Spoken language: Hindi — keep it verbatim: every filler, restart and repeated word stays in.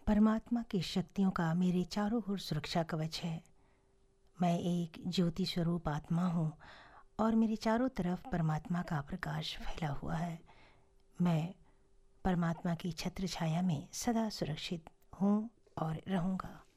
परमात्मा की शक्तियों का मेरे चारों ओर सुरक्षा कवच है। मैं एक ज्योति स्वरूप आत्मा हूँ और मेरे चारों तरफ परमात्मा का प्रकाश फैला हुआ है। मैं परमात्मा की छत्र छाया में सदा सुरक्षित हूँ और रहूँगा।